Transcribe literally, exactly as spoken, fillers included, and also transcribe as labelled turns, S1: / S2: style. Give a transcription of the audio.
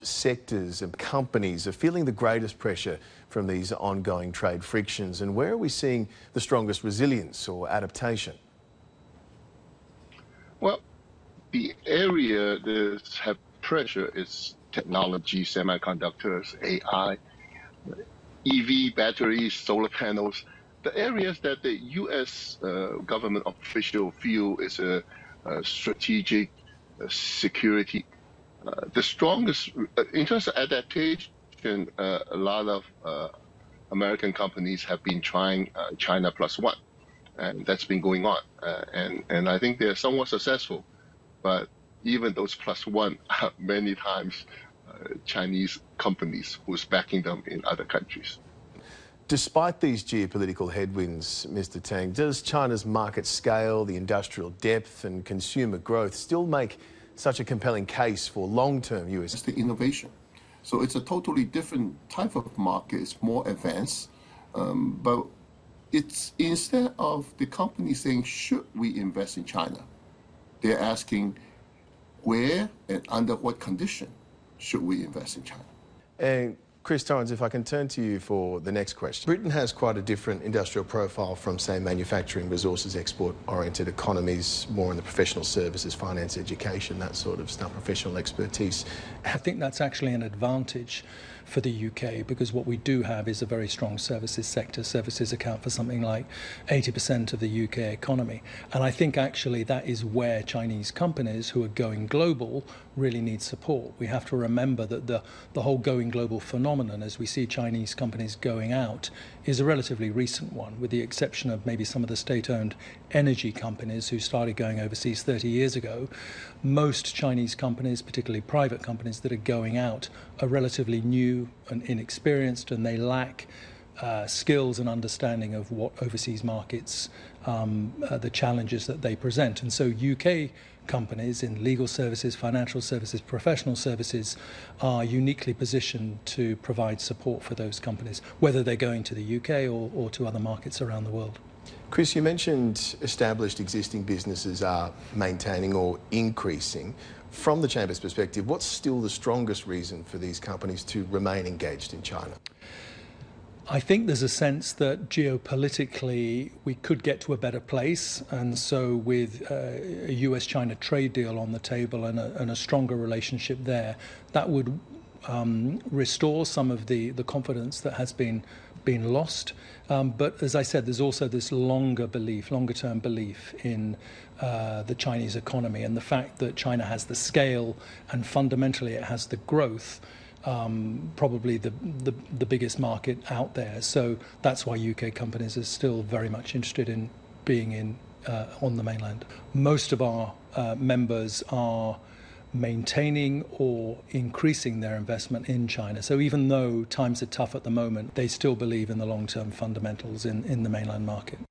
S1: sectors and companies are feeling the greatest pressure from these ongoing trade frictions, and where are we seeing the strongest resilience or adaptation?
S2: Well, the area that have pressure is technology, semiconductors, A I, E V batteries, solar panels. The areas that the U S uh, government official feel is a, a strategic uh, security. Uh, the strongest, uh, in terms of adaptation, uh, a lot of uh, American companies have been trying uh, China plus one, and that's been going on. Uh, and, and I think they're somewhat successful, but even those plus one are many times uh, Chinese companies who's backing them in other countries.
S1: Despite these geopolitical headwinds, Mister Tang, does China's market scale, the industrial depth and consumer growth still make such a compelling case for long-term U S?
S3: It's the innovation. So it's a totally different type of market. It's more advanced. Um, but it's instead of the company saying, should we invest in China? They're asking, where and under what condition should we invest in China?
S1: And Chris Torrens, if I can turn to you for the next question. Britain has quite a different industrial profile from, say, manufacturing, resources, export-oriented economies, more in the professional services, finance, education, that sort of stuff, professional expertise.
S4: I think that's actually an advantage for the U K, because what we do have is a very strong services sector. Services account for something like eighty percent of the U K economy. And I think actually that is where Chinese companies who are going global really need support. We have to remember that the, the whole going global phenomenon, as we see Chinese companies going out, is a relatively recent one, with the exception of maybe some of the state-owned energy companies who started going overseas thirty years ago. Most Chinese companies, particularly private companies that are going out, are relatively new and inexperienced, and they lack uh, skills and understanding of what overseas markets, um, uh, the challenges that they present. And so U K companies in legal services, financial services, professional services are uniquely positioned to provide support for those companies, whether they're going to the U K or, or to other markets around the world.
S1: Chris, you mentioned established existing businesses are maintaining or increasing. From the Chamber's perspective, what's still the strongest reason for these companies to remain engaged in China?
S4: I think there's a sense that geopolitically we could get to a better place, and so with uh, a U S China trade deal on the table and a, and a stronger relationship there, that would um, restore some of the, the confidence that has been been lost. Um, but as I said, there's also this longer belief, longer term belief in uh, the Chinese economy, and the fact that China has the scale and fundamentally it has the growth, um, probably the, the, the biggest market out there. So that's why U K companies are still very much interested in being in uh, on the mainland. Most of our uh, members are maintaining or increasing their investment in China. So even though times are tough at the moment, they still believe in the long-term fundamentals in, in the mainland market.